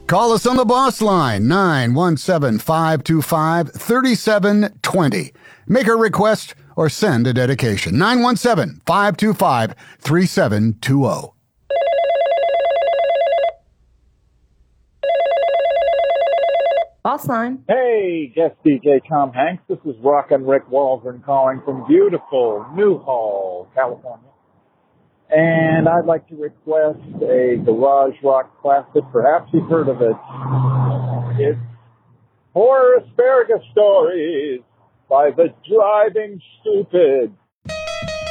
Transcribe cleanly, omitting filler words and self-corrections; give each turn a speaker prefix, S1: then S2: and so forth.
S1: Call us on the boss line, 917-525-3720. Make a request or send a dedication, 917-525-3720.
S2: Boss line.
S3: Hey, guest DJ Tom Hanks. This is Rockin' Rick Waldron calling from beautiful Newhall, California. And I'd like to request a garage rock classic. Perhaps you've heard of it. It's Horror Asparagus Stories by the Driving Stupid.